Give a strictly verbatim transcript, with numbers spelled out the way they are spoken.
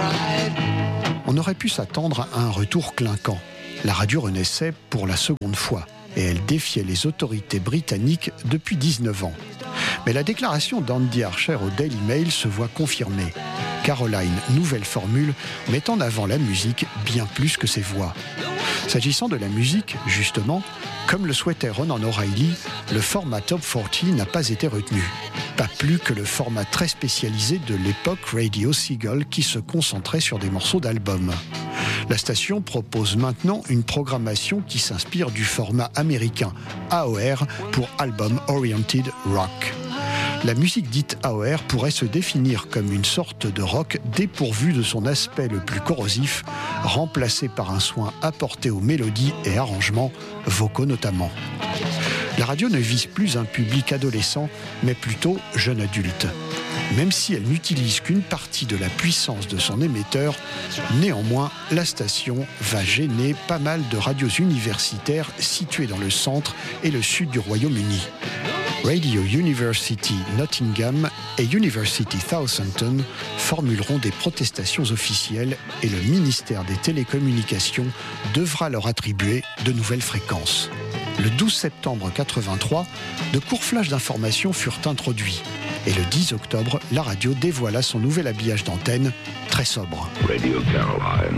On aurait pu s'attendre à un retour clinquant. La radio renaissait pour la seconde fois et elle défiait les autorités britanniques depuis dix-neuf ans. Mais la déclaration d'Andy Archer au Daily Mail se voit confirmée. Caroline, nouvelle formule, met en avant la musique bien plus que ses voix. S'agissant de la musique, justement, comme le souhaitait Ronan O'Reilly, le format Top quarante n'a pas été retenu. Pas plus que le format très spécialisé de l'époque Radio Seagull qui se concentrait sur des morceaux d'albums. La station propose maintenant une programmation qui s'inspire du format américain A O R pour Album Oriented Rock. La musique dite A O R pourrait se définir comme une sorte de rock dépourvu de son aspect le plus corrosif, remplacé par un soin apporté aux mélodies et arrangements, vocaux notamment. La radio ne vise plus un public adolescent, mais plutôt jeune adulte. Même si elle n'utilise qu'une partie de la puissance de son émetteur, néanmoins, la station va gêner pas mal de radios universitaires situées dans le centre et le sud du Royaume-Uni. Radio University Nottingham et University Southampton formuleront des protestations officielles et le ministère des Télécommunications devra leur attribuer de nouvelles fréquences. Le douze septembre quatre-vingt-trois, de courts flashs d'informations furent introduits. Et le dix octobre, la radio dévoila son nouvel habillage d'antenne, très sobre. Radio Caroline.